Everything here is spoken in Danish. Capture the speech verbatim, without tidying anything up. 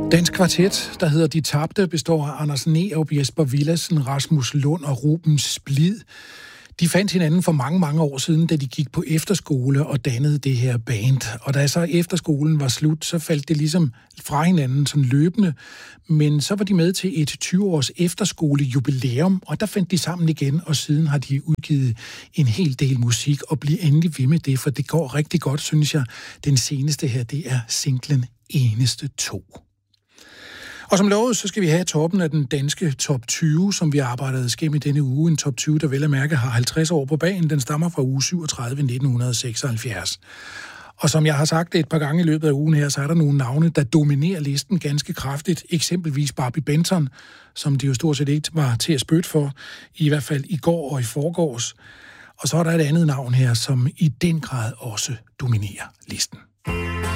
Dansk kvartet, der hedder De Tabte, består af Anders Neerup, Jesper Villadsen, Rasmus Lund og Ruben Splid. De fandt hinanden for mange, mange år siden, da de gik på efterskole og dannede det her band. Og da så efterskolen var slut, så faldt det ligesom fra hinanden sådan løbende. Men så var de med til et tyve-års efterskolejubilæum, og der fandt de sammen igen, og siden har de udgivet en hel del musik, og bliver endelig ved med det, for det går rigtig godt, synes jeg. Den seneste her, det er singlen Eneste To. Og som lovet, så skal vi have toppen af den danske top tyve, som vi arbejdede skæm i denne uge. En top tyve, der vel at mærke har halvtreds år på bagen. Den stammer fra uge syvogtredive nitten seksoghalvfjerds. Og som jeg har sagt et par gange i løbet af ugen her, så er der nogle navne, der dominerer listen ganske kraftigt. Eksempelvis Barbie Benton, som de jo stort set ikke var til at spytte for, i hvert fald i går og i forgårs. Og så er der et andet navn her, som i den grad også dominerer listen.